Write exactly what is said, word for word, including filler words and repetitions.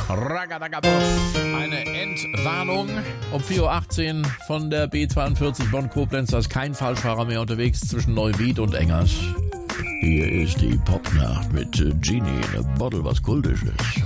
Ragadagabos. Eine Entwarnung um vier Uhr achtzehn von der B zweiundvierzig Bonn-Koblenz. Da ist kein Falschfahrer mehr unterwegs zwischen Neuwied und Engers. Hier ist die Popnacht mit Genie in a Bottle, was Kultisches.